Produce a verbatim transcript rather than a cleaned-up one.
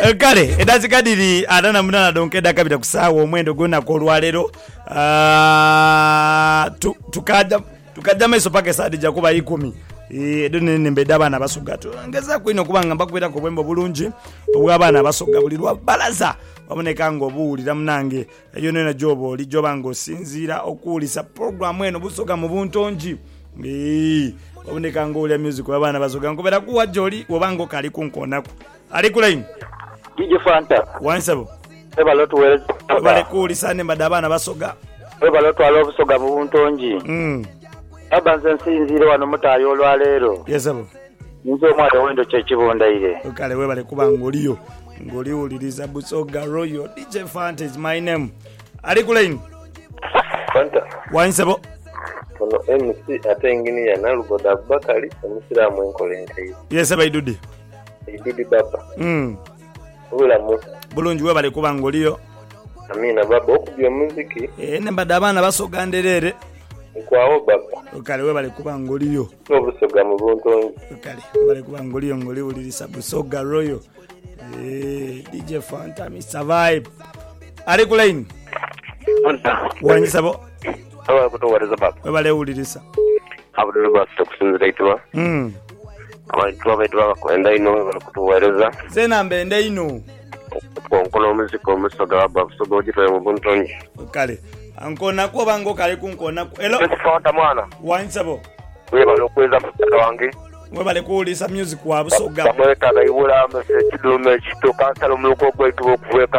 kale edazikadiri atana munana donkeda kapita kusawa omwendo gona kolwalero ah tukajja tukajja meso pake sadi jakuba ikumi eh donene mbeda bana basugatu ngeza kwino kubanga mbakubira ko bwembo bulungi obwabana basoga bulirwa balaza waboneka ngo buulira munange eyo nena jobo lijobango sinzira okuulisa program eno busoga mu buntonji eh waboneka ngo ole music wabana basoga ngobera kuwa joli wobango kali kunkonaku ali kulaini D J Fanta wansabo eba lotu wele bale kuulisa ne badabana basoga eba lotu alo busoga mu buntonji mm abanze nsinzire wano mutayo olwalero yesabo nzo mwana wendo kyekibonda ile kale we bale kuba ngoliyo ngoliwuliriza busoga royal D J Fanta is my name ali kulaini Fanta wansabo ono M C atengini ya nalugoda bakali omusiramu enkolenkai yesaba idudi idudi baba mm ula mu bulungi we bale kuba ngoliyo amina baba okubya muziki eh ne badabana basoga nderere kwawo baba kale we bale kuba ngoliyo obusoga mu buntonji kale bale kuba ngoliyo ngoliwuliriza busoga royal eh D J Fanta mi survive ali kulaini Fanta wansabo aba kutowareza baba we bale wuliriza abudulu basto kusinzira itwa mm abantu abaitwa bakwenda ino barakutuwereza zena mbende ino konkono muziki omusoga baba busoga ojitwa mu buntonji kale ankona ko bango kale kunkona elo Fanta mwana wansabo we balokweza mutaka wange we bale kuulisa music wa busoga bamweta gaiwula message do message to kansala muloko gwetu okuweka